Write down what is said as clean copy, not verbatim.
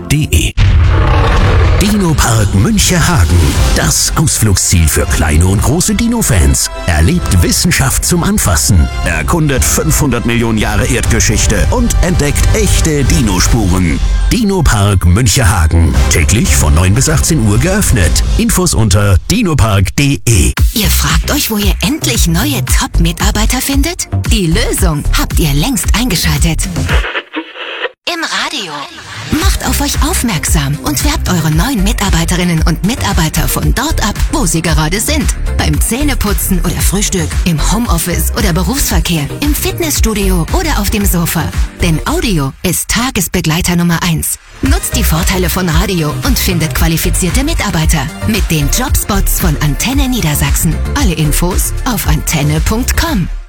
dinopark.de. Dinopark Münchehagen. Das Ausflugsziel für kleine und große Dino-Fans. Erlebt Wissenschaft zum Anfassen, erkundet 500 Millionen Jahre Erdgeschichte und entdeckt echte Dinospuren. Dinopark Münchehagen. Täglich von 9 bis 18 Uhr geöffnet. Infos unter dinopark.de. Ihr fragt euch, wo ihr endlich neue Top-Mitarbeiter findet? Die Lösung habt ihr längst eingeschaltet. Im Radio. Macht auf euch aufmerksam und werbt eure neuen Mitarbeiterinnen und Mitarbeiter von dort ab, wo sie gerade sind. Beim Zähneputzen oder Frühstück, im Homeoffice oder Berufsverkehr, im Fitnessstudio oder auf dem Sofa. Denn Audio ist Tagesbegleiter Nummer 1. Nutzt die Vorteile von Radio und findet qualifizierte Mitarbeiter mit den Jobspots von Antenne Niedersachsen. Alle Infos auf antenne.com.